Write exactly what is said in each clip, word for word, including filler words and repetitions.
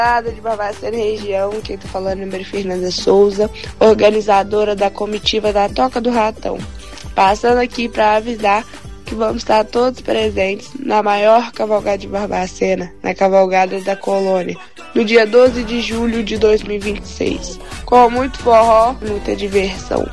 de Barbacena região, quem tá falando é Maria Fernanda Souza, organizadora da comitiva da Toca do Ratão. Passando aqui para avisar que vamos estar todos presentes na maior cavalgada de Barbacena, na Cavalgada da Colônia, no dia doze de julho de dois mil e vinte e seis, com muito forró, muita diversão.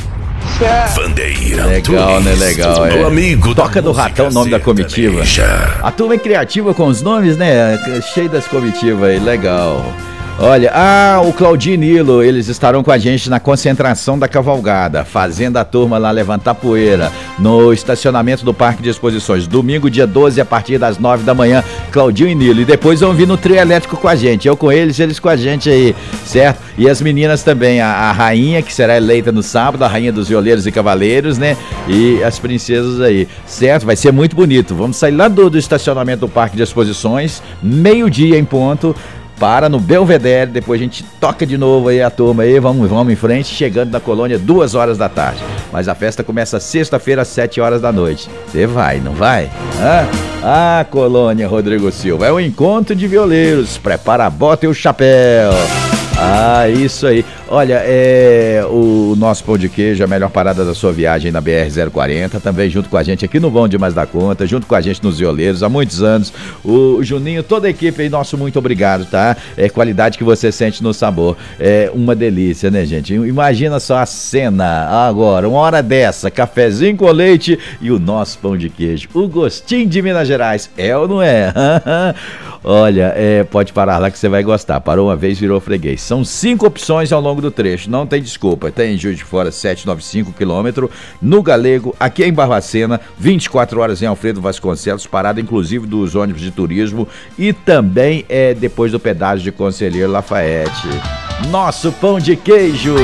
Bandeira. Legal, né? Legal, é. Amigo Toca do Ratão, nome da comitiva. A turma é criativa com os nomes, né? Cheio das comitivas aí, legal. Olha, ah, o Claudinho e Nilo, eles estarão com a gente na concentração da cavalgada, fazendo a turma lá levantar poeira, no estacionamento do Parque de Exposições, domingo, dia doze, a partir das nove da manhã, Claudinho e Nilo, e depois vão vir no trio elétrico com a gente, eu com eles, eles com a gente aí, certo? E as meninas também, a, a rainha, que será eleita no sábado, a rainha dos violeiros e cavaleiros, né? E as princesas aí, certo? Vai ser muito bonito, vamos sair lá do, do estacionamento do Parque de Exposições, meio-dia em ponto, para no Belvedere, depois a gente toca de novo aí a turma aí, vamos, vamos em frente, chegando na Colônia duas horas da tarde. Mas a festa começa sexta-feira às sete horas da noite. Você vai, não vai? Ah, ah, Colônia Rodrigo Silva, é o encontro de violeiros, prepara a bota e o chapéu. Ah, isso aí. Olha, é o nosso pão de queijo, a melhor parada da sua viagem na B R zero quarenta, também junto com a gente aqui no Bom Demais da Conta, junto com a gente nos violeiros, há muitos anos. O Juninho, toda a equipe aí, nosso muito obrigado, tá? É qualidade que você sente no sabor. É uma delícia, né, gente? Imagina só a cena agora, uma hora dessa, cafezinho com leite e o nosso pão de queijo. O gostinho de Minas Gerais, é ou não é? Olha, é, pode parar lá que você vai gostar. Parou uma vez, virou freguês. São cinco opções ao longo do trecho, não tem desculpa. Tem em Juiz de Fora, setecentos e noventa e cinco quilômetros, no Galego, aqui em Barbacena, vinte e quatro horas em Alfredo Vasconcelos, parada inclusive dos ônibus de turismo e também é depois do pedágio de Conselheiro Lafayette. Nosso pão de queijo!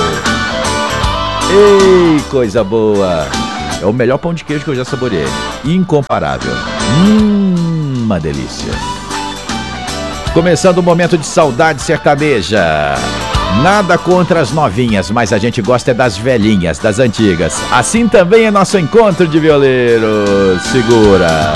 Ei, coisa boa! É o melhor pão de queijo que eu já saboreei. Incomparável. Hum, uma delícia. Começando o momento de saudade sertaneja. Nada contra as novinhas, mas a gente gosta é das velhinhas, das antigas. Assim também é nosso encontro de violeiros. Segura.